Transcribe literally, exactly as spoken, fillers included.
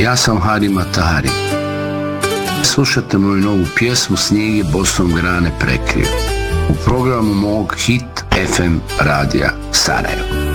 Ja sam Hari Matahari. Slušajte moju novu pjesmu Snijeg je bosom grane prekrio u programu mog Hit ef em radija Sarajevo.